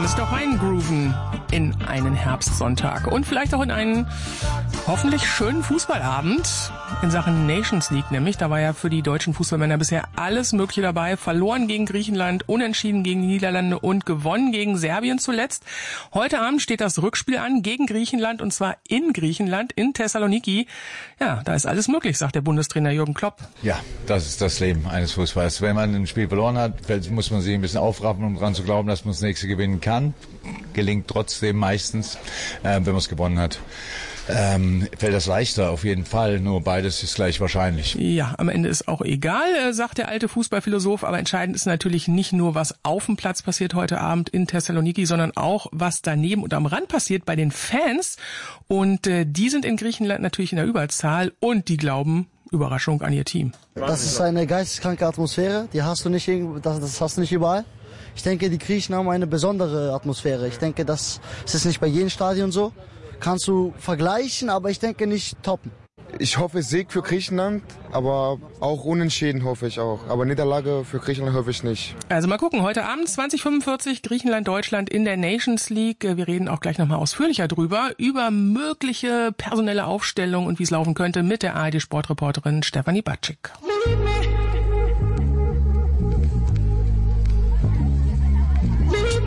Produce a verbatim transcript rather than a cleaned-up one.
man sich doch reingrooven in einen Herbstsonntag und vielleicht auch in einen hoffentlich schönen Fußballabend in Sachen Nations League nämlich. Da war ja für die deutschen Fußballmänner bisher alles Mögliche dabei. Verloren gegen Griechenland, unentschieden gegen die Niederlande und gewonnen gegen Serbien zuletzt. Heute Abend steht das Rückspiel an gegen Griechenland und zwar in Griechenland, in Thessaloniki. Ja, da ist alles möglich, sagt der Bundestrainer Jürgen Klopp. Ja, das ist das Leben eines Fußballers. Wenn man ein Spiel verloren hat, muss man sich ein bisschen aufraffen, um daran zu glauben, dass man das nächste gewinnen kann. Gelingt trotzdem meistens, äh, wenn man es gewonnen hat. Ähm, fällt das leichter, auf jeden Fall. Nur beides ist gleich wahrscheinlich. Ja, am Ende ist auch egal, sagt der alte Fußballphilosoph. Aber entscheidend ist natürlich nicht nur, was auf dem Platz passiert heute Abend in Thessaloniki, sondern auch, was daneben und am Rand passiert bei den Fans. Und äh, die sind in Griechenland natürlich in der Überzahl und die glauben, Überraschung, an ihr Team. Das ist eine geisteskranke Atmosphäre. Die hast du nicht, das, das hast du nicht überall. Ich denke, die Griechen haben eine besondere Atmosphäre. Ich denke, das ist nicht bei jedem Stadion so. Kannst du vergleichen, aber ich denke nicht toppen. Ich hoffe Sieg für Griechenland, aber auch Unentschieden hoffe ich auch. Aber Niederlage für Griechenland hoffe ich nicht. Also mal gucken, heute Abend zwanzig fünfundvierzig, Griechenland, Deutschland in der Nations League. Wir reden auch gleich nochmal ausführlicher drüber, über mögliche personelle Aufstellung und wie es laufen könnte mit der A R D-Sportreporterin Stefanie Batschik.